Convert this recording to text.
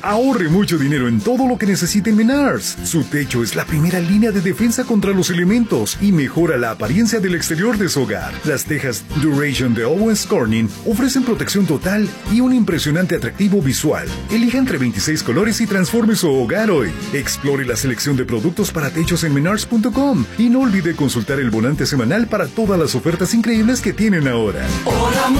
Ahorre mucho dinero en todo lo que necesite en Menards. Su techo es la primera línea de defensa contra los elementos y mejora la apariencia del exterior de su hogar. Las tejas Duration de Owens Corning ofrecen protección total y un impresionante atractivo visual. Elija entre 26 colores y transforme su hogar hoy. Explore la selección de productos para techos en menards.com y no olvide consultar el volante semanal para todas las ofertas increíbles que tienen ahora. Hola,